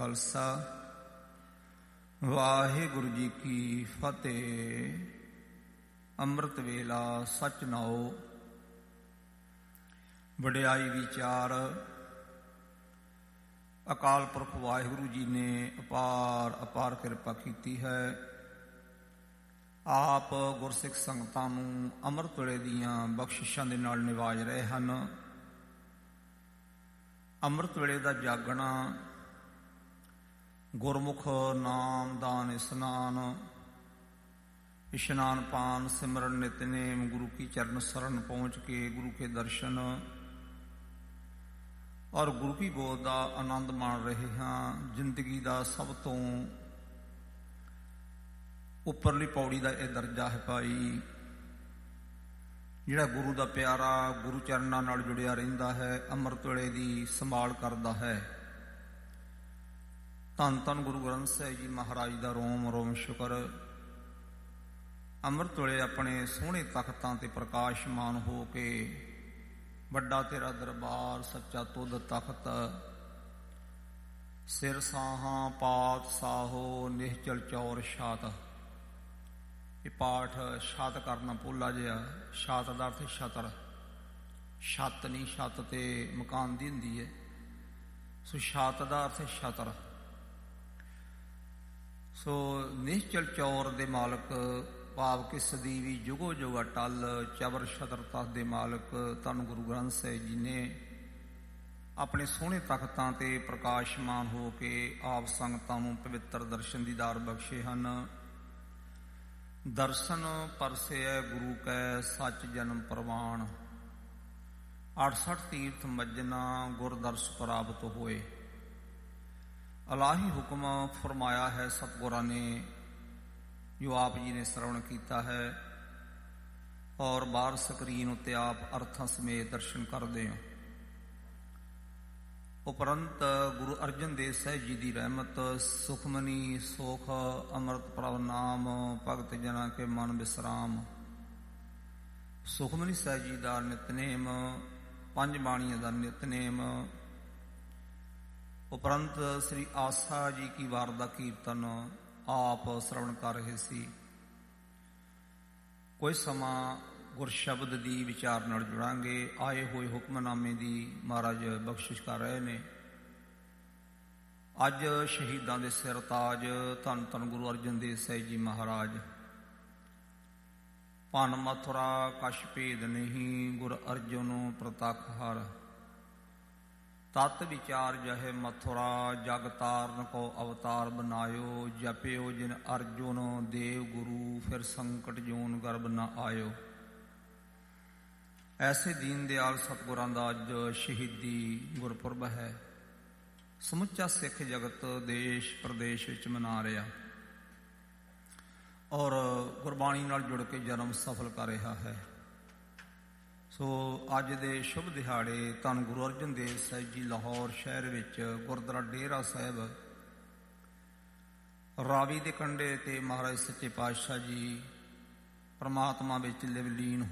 ਖਾਲਸਾ ਵਾਹਿਗੁਰੂ ਜੀ ਕੀ ਫਤਿਹ। ਅੰਮ੍ਰਿਤ ਵੇਲਾ ਸੱਚ ਨਾਉ। ਵਡਿਆਈ ਵਿਚਾਰ ਅਕਾਲ ਪੁਰਖ ਵਾਹਿਗੁਰੂ ਜੀ ਨੇ ਅਪਾਰ ਕਿਰਪਾ ਕੀਤੀ ਹੈ। ਆਪ ਗੁਰਸਿੱਖ ਸੰਗਤਾਂ ਨੂੰ ਅੰਮ੍ਰਿਤ ਵੇਲੇ ਦੀਆਂ ਬਖਸ਼ਿਸ਼ਾਂ ਦੇ ਨਾਲ ਨਿਵਾਜ ਰਹੇ ਹਨ। ਅੰਮ੍ਰਿਤ ਵੇਲੇ ਦਾ ਜਾਗਣਾ, ਗੁਰਮੁਖ ਨਾਮ ਦਾਨ ਇਸ਼ਨਾਨ ਪਾਨ ਸਿਮਰਨ ਨਿਤਨੇਮ, ਗੁਰੂ ਕੀ ਚਰਨ ਸਰਣ ਪਹੁੰਚ ਕੇ ਗੁਰੂ ਕੇ ਦਰਸ਼ਨ ਔਰ ਗੁਰੂ ਕੀ ਗੋਦ ਦਾ ਆਨੰਦ ਮਾਣ ਰਹੇ ਹਾਂ। ਜ਼ਿੰਦਗੀ ਦਾ ਸਭ ਤੋਂ ਉੱਪਰਲੀ ਪੌੜੀ ਦਾ ਇਹ ਦਰਜਾ ਹੈ ਭਾਈ, ਜਿਹੜਾ ਗੁਰੂ ਦਾ ਪਿਆਰਾ ਗੁਰੂ ਚਰਨਾਂ ਨਾਲ ਜੁੜਿਆ ਰਹਿੰਦਾ ਹੈ, ਅੰਮ੍ਰਿਤ ਵੇਲੇ ਦੀ ਸੰਭਾਲ ਕਰਦਾ ਹੈ। ਧੰਨ ਧੰਨ ਗੁਰੂ ਗ੍ਰੰਥ ਸਾਹਿਬ ਜੀ ਮਹਾਰਾਜ ਦਾ ਰੋਮ ਰੋਮ ਸ਼ੁਕਰ। ਅੰਮ੍ਰਿਤ ਵੇਲੇ ਆਪਣੇ ਸੋਹਣੇ ਤਖਤਾਂ ਤੇ ਪ੍ਰਕਾਸ਼ਮਾਨ ਹੋ ਕੇ ਵੱਡਾ ਤੇਰਾ ਦਰਬਾਰ ਸੱਚਾ ਤੁਧ ਤਖਤ, ਸਿਰ ਸਾਹਾਂ ਪਾਤ ਸਾਹੋ ਨਿਹਚਲ ਚੌਰ ਛਾਤ। ਇਹ ਪਾਠ ਛਾਤ ਕਰਨਾ ਭੁੱਲਾ ਜਿਹਾ। ਛਾਤ ਦਾ ਅਰਥ ਛਤਰ, ਛੱਤ ਨਹੀਂ, ਛੱਤ ਤੇ ਮਕਾਨ ਦੀ ਹੁੰਦੀ ਹੈ, ਸੋ ਛਾਤ ਦਾ ਅਰਥ ਛਤਰ। ਸੋ ਨਿਹਚਲ ਚੌਰ ਦੇ ਮਾਲਕ ਭਾਵ ਕਿ ਸਦੀਵੀ ਜੁਗੋ ਜੁਗ ਅਟਲ ਚਬਰ ਛਤਰ ਤਖਤ ਦੇ ਮਾਲਕ ਧੰਨ ਗੁਰੂ ਗ੍ਰੰਥ ਸਾਹਿਬ ਜੀ ਨੇ ਆਪਣੇ ਸੋਹਣੇ ਤਖਤਾਂ ਤੇ ਪ੍ਰਕਾਸ਼ਮਾਨ ਹੋ ਕੇ ਆਪ ਸੰਗਤਾਂ ਨੂੰ ਪਵਿੱਤਰ ਦਰਸ਼ਨ ਦੀਦਾਰ ਬਖਸ਼ੇ ਹਨ। ਦਰਸ਼ਨ ਪਰਸਿਐ ਗੁਰੂ ਕੈ ਸੱਚ ਜਨਮ ਪ੍ਰਵਾਨ, 68 ਤੀਰਥ ਮੱਜਨਾ ਗੁਰ ਦਰਸ ਪ੍ਰਾਪਤ ਹੋਏ। ਇਲਾਹੀ ਹੁਕਮ ਫਰਮਾਇਆ ਹੈ ਸਤਿਗੁਰਾਂ ਨੇ, ਜੋ ਆਪ ਜੀ ਨੇ ਸਰਵਣ ਕੀਤਾ ਹੈ, ਔਰ ਬਾਹਰ ਸਕਰੀਨ ਉੱਤੇ ਆਪ ਅਰਥਾਂ ਸਮੇਤ ਦਰਸ਼ਨ ਕਰਦੇ ਹੋ। ਉਪਰੰਤ ਗੁਰੂ ਅਰਜਨ ਦੇਵ ਸਾਹਿਬ ਜੀ ਦੀ ਰਹਿਮਤ, ਸੁਖਮਨੀ ਸੋਖ ਅੰਮ੍ਰਿਤ ਪ੍ਰਭ ਨਾਮ, ਭਗਤ ਜਨਾਂ ਕੇ ਮਨ ਵਿਸਰਾਮ। ਸੁਖਮਨੀ ਸਾਹਿਬ ਜੀ ਦਾ ਨਿਤਨੇਮ, ਪੰਜ ਬਾਣੀਆਂ ਦਾ ਨਿਤਨੇਮ, ਉਪਰੰਤ ਸ੍ਰੀ ਆਸਾ ਜੀ ਕੀ ਵਾਰ ਦਾ ਕੀਰਤਨ ਆਪ ਸਰਵਣ ਕਰ ਰਹੇ ਸੀ। ਕੋਈ ਸਮਾਂ ਗੁਰ ਸ਼ਬਦ ਦੀ ਵਿਚਾਰ ਨਾਲ ਜੁੜਾਂਗੇ। ਆਏ ਹੋਏ ਹੁਕਮਨਾਮੇ ਦੀ ਮਹਾਰਾਜ ਬਖਸ਼ਿਸ਼ ਕਰ ਰਹੇ ਨੇ। ਅੱਜ ਸ਼ਹੀਦਾਂ ਦੇ ਸਿਰ ਤਾਜ ਧੰਨ ਧੰਨ ਗੁਰੂ ਅਰਜਨ ਦੇਵ ਸਾਹਿਬ ਜੀ ਮਹਾਰਾਜ। ਭੰਨ ਮਥੁਰਾ ਕਛ ਭੇਦ ਨਹੀਂ, ਗੁਰ ਅਰਜਨ ਪ੍ਰਤੱਖ ਹਰ। ਤਤ ਵਿਚਾਰ ਜਹੇ ਮਥੁਰਾ, ਜਗ ਤਾਰਨ ਕੋ ਅਵਤਾਰ ਬਨਾਇਓ। ਜਪਿਓ ਜਿਨ ਅਰਜੁਨ ਦੇਵ ਗੁਰੂ, ਫਿਰ ਸੰਕਟ ਜੋਨ ਗਰਭ ਨ ਆਇਓ। ਐਸੇ ਦੀਨ ਦਿਆਲ ਸਤਿਗੁਰਾਂ ਦਾ ਅੱਜ ਸ਼ਹੀਦੀ ਗੁਰਪੁਰਬ ਹੈ। ਸਮੁੱਚਾ ਸਿੱਖ ਜਗਤ ਦੇਸ਼ ਪ੍ਰਦੇਸ਼ ਵਿੱਚ ਮਨਾ ਰਿਹਾ ਔਰ ਗੁਰਬਾਣੀ ਨਾਲ ਜੁੜ ਕੇ ਜਨਮ ਸਫਲ ਕਰ ਰਿਹਾ ਹੈ। ਸੋ ਅੱਜ ਦੇ ਸ਼ੁਭ ਦਿਹਾੜੇ ਧੰਨ ਗੁਰੂ ਅਰਜਨ ਦੇਵ ਸਾਹਿਬ ਜੀ ਲਾਹੌਰ ਸ਼ਹਿਰ ਵਿੱਚ ਗੁਰਦੁਆਰਾ ਡੇਰਾ ਸਾਹਿਬ ਰਾਵੀ ਦੇ ਕੰਢੇ ਤੇ ਮਹਾਰਾਜ ਸੱਚੇ ਪਾਤਸ਼ਾਹ ਜੀ ਪਰਮਾਤਮਾ ਵਿੱਚ ਲਿਵ ਲੀਨ